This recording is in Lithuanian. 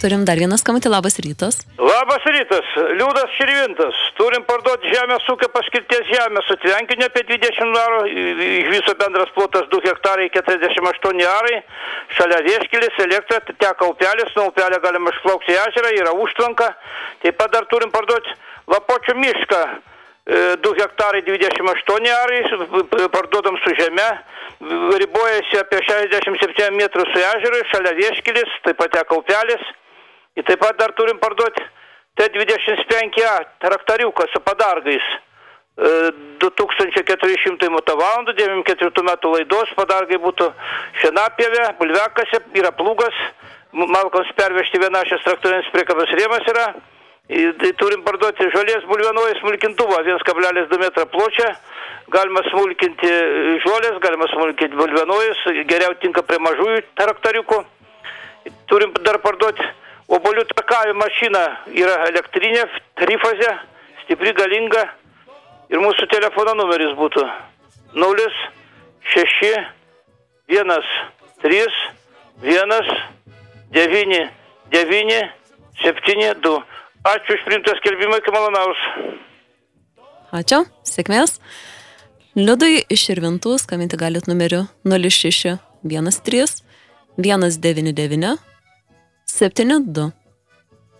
Turim dar vieną skambutį, labas rytas. Labas rytas, Liudas Širvintas. Turim parduoti žemės ūkio paskirties žemę su tvenkiniu apie 20 arų, iš viso bendras plotas 2 hektarai 48 arai, šalia vieškelis, elektra, teka upelis, nuo upelio galima išplaukti į ežerą, yra užtvanka. Taip pat dar turim parduoti Lapočių mišką, 2 hektarai 28 arai, parduodam su žeme, ribojasi apie 67 metrų su ežeru, šalia vieškelis, taip pat teka upelis. Ir taip pat dar turim parduoti T25A traktoriuką su padargais, 2400 motovalandų, 94 metų laidos, padargai būtų šienapjevė, bulviakasė, yra plūgas, malkoms pervežti vienašės traktorinis priekabas rėmas yra. Ir turim parduoti žolės bulvienoje smulkintuvą, 1,2 metrą pločia, galima smulkinti žolės, galima smulkinti bulvienojus, geriau tinka prie mažųjų traktoriukų. Turim dar parduoti obuolių trakavimo mašina, yra elektrinė, trifazė, stipri, galinga. Ir mūsų telefono numeris būtų 06-1-13-1-9-9-7-2. Ačiū už priimtą skelbimą, iki malonaus. Ačiū, sėkmės. Liudui iš Širvintų skambinti galit numeriu 06 13 199 72.